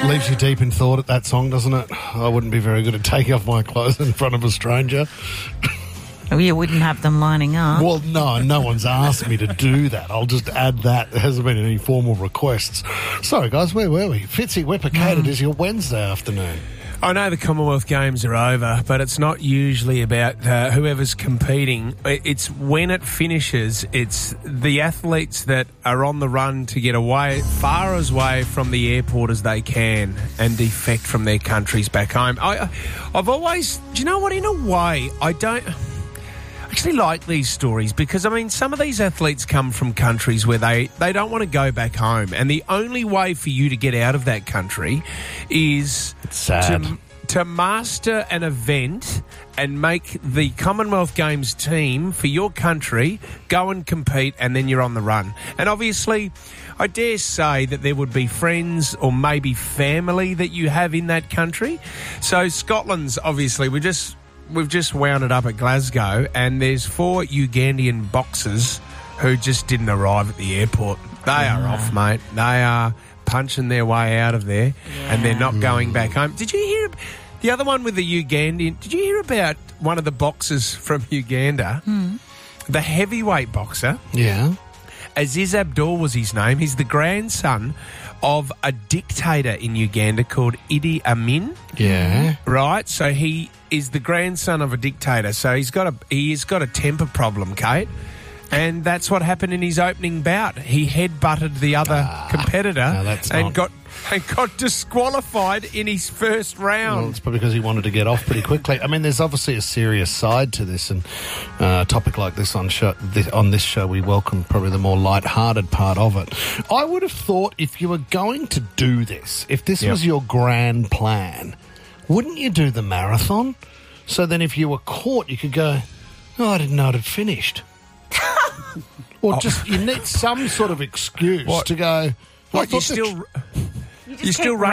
Leaves you deep in thought at that song, doesn't it? I wouldn't be very good at taking off my clothes in front of a stranger. Oh, you wouldn't have them lining up. Well, no one's asked me to do that. I'll just add that. There hasn't been any formal requests. Sorry, guys, where were we? Fitzy, we're placated. Is your Wednesday afternoon. I know the Commonwealth Games are over, but it's not usually about whoever's competing. It's when it finishes, it's the athletes that are on the run to get away, far away from the airport as they can and defect from their countries back home. I've always, do you know what, in a way, I don't actually like these stories because, I mean, some of these athletes come from countries where they don't want to go back home, and the only way for you to get out of that country is to master an event and make the Commonwealth Games team for your country go and compete, and then you're on the run. And obviously, I dare say that there would be friends or maybe family that you have in that country. So Scotland's obviously, we've just wound it up at Glasgow, and there's 4 Ugandan boxers who just didn't arrive at the airport. They are off, mate. They are punching their way out of there, and they're not going back home. Did you hear the other one with the Ugandan? Did you hear about one of the boxers from Uganda? The heavyweight boxer? Yeah. Aziz Abdul was his name. He's the grandson of a dictator in Uganda called Idi Amin. Yeah. Right? So he is the grandson of a dictator. So he's got a temper problem, Kate. And that's what happened in his opening bout. He headbutted the other competitor got disqualified in his first round. Well, it's probably because he wanted to get off pretty quickly. I mean, there's obviously a serious side to this, and a topic like this on this show, we welcome probably the more light-hearted part of it. I would have thought if you were going to do this, if this was your grand plan, wouldn't you do the marathon? So then if you were caught, you could go, oh, I didn't know it had finished. Or just, you need some sort of excuse to go... What, you're still running